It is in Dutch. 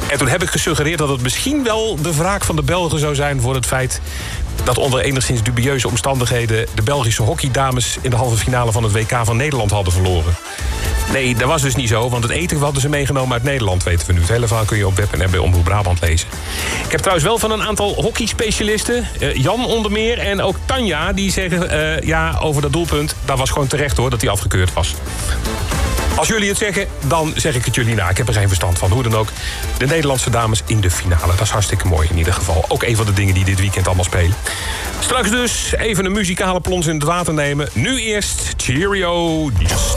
En toen heb ik gesuggereerd dat het misschien wel de wraak van de Belgen zou zijn voor het feit dat onder enigszins dubieuze omstandigheden de Belgische hockeydames in de halve finale van het WK van Nederland hadden verloren. Nee, dat was dus niet zo, want het eten hadden ze meegenomen uit Nederland, weten we nu. Het hele verhaal kun je op web en bij Omroep Brabant lezen. Ik heb trouwens wel van een aantal hockeyspecialisten, Jan onder meer en ook Tanja, die zeggen ja, over dat doelpunt, dat was gewoon terecht hoor, dat hij afgekeurd was. Als jullie het zeggen, dan zeg ik het jullie na. Ik heb er geen verstand van. Hoe dan ook, de Nederlandse dames in de finale. Dat is hartstikke mooi in ieder geval. Ook een van de dingen die dit weekend allemaal spelen. Straks dus even een muzikale plons in het water nemen. Nu eerst Cheerio.